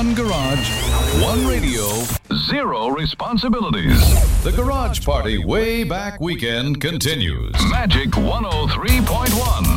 One garage, one radio, zero responsibilities. The Garage Party Way Back Weekend continues. Magic 103.1.